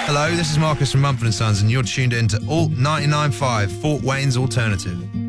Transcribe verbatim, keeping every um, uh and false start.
Hello, this is Marcus from Mumford and Sons, and you're tuned in to Alt ninety-nine point five, Fort Wayne's Alternative.